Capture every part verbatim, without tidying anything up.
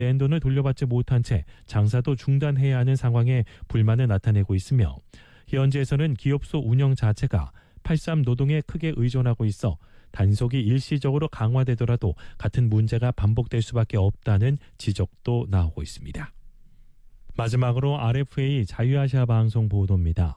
낸 돈을 돌려받지 못한 채 장사도 중단해야 하는 상황에 불만을 나타내고 있으며 현지에서는 기업소 운영 자체가 팔십삼 노동에 크게 의존하고 있어 단속이 일시적으로 강화되더라도 같은 문제가 반복될 수밖에 없다는 지적도 나오고 있습니다. 마지막으로 알에프에이 자유아시아 방송 보도입니다.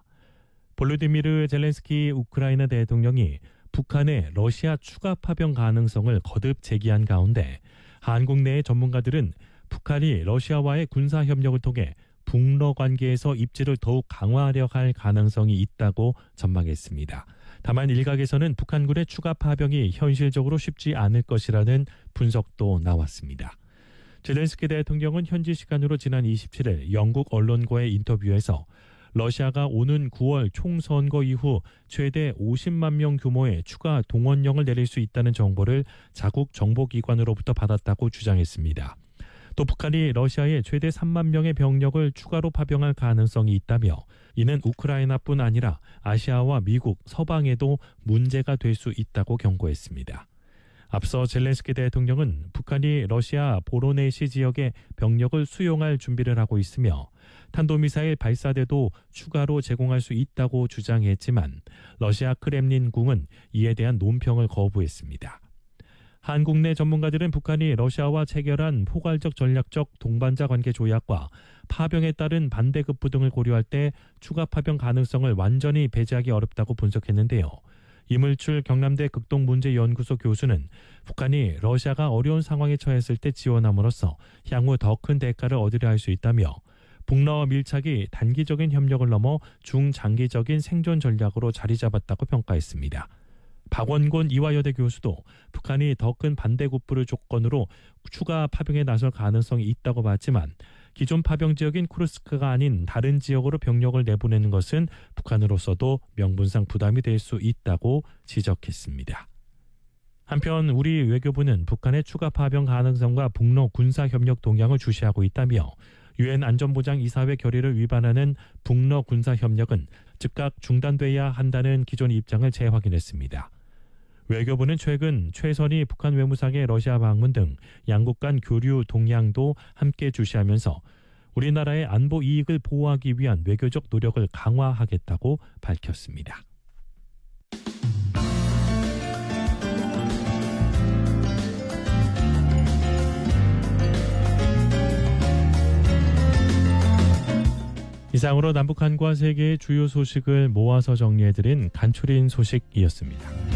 볼로디미르 젤렌스키 우크라이나 대통령이 북한의 러시아 추가 파병 가능성을 거듭 제기한 가운데 한국 내의 전문가들은 북한이 러시아와의 군사협력을 통해 북러 관계에서 입지를 더욱 강화하려 할 가능성이 있다고 전망했습니다. 다만 일각에서는 북한군의 추가 파병이 현실적으로 쉽지 않을 것이라는 분석도 나왔습니다. 젤렌스키 대통령은 현지 시간으로 지난 이십칠일 영국 언론과의 인터뷰에서 러시아가 오는 구월 총선거 이후 최대 오십만 명 규모의 추가 동원령을 내릴 수 있다는 정보를 자국 정보기관으로부터 받았다고 주장했습니다. 또 북한이 러시아에 최대 삼만 명의 병력을 추가로 파병할 가능성이 있다며 이는 우크라이나뿐 아니라 아시아와 미국, 서방에도 문제가 될 수 있다고 경고했습니다. 앞서 젤렌스키 대통령은 북한이 러시아 보로네시 지역에 병력을 수용할 준비를 하고 있으며 탄도미사일 발사대도 추가로 제공할 수 있다고 주장했지만 러시아 크렘린궁은 이에 대한 논평을 거부했습니다. 한국 내 전문가들은 북한이 러시아와 체결한 포괄적 전략적 동반자 관계 조약과 파병에 따른 반대급부 등을 고려할 때 추가 파병 가능성을 완전히 배제하기 어렵다고 분석했는데요. 이물출 경남대 극동문제연구소 교수는 북한이 러시아가 어려운 상황에 처했을 때 지원함으로써 향후 더 큰 대가를 얻으려 할 수 있다며 북러 밀착이 단기적인 협력을 넘어 중장기적인 생존 전략으로 자리 잡았다고 평가했습니다. 박원곤 이화여대 교수도 북한이 더 큰 반대급부를 조건으로 추가 파병에 나설 가능성이 있다고 봤지만 기존 파병 지역인 쿠르스크가 아닌 다른 지역으로 병력을 내보내는 것은 북한으로서도 명분상 부담이 될 수 있다고 지적했습니다. 한편 우리 외교부는 북한의 추가 파병 가능성과 북러 군사협력 동향을 주시하고 있다며 유엔 안전보장 이사회 결의를 위반하는 북러 군사협력은 즉각 중단돼야 한다는 기존 입장을 재확인했습니다. 외교부는 최근 최선희 북한 외무상의 러시아 방문 등 양국 간 교류 동향도 함께 주시하면서 우리나라의 안보 이익을 보호하기 위한 외교적 노력을 강화하겠다고 밝혔습니다. 이상으로 남북한과 세계의 주요 소식을 모아서 정리해드린 간추린 소식이었습니다.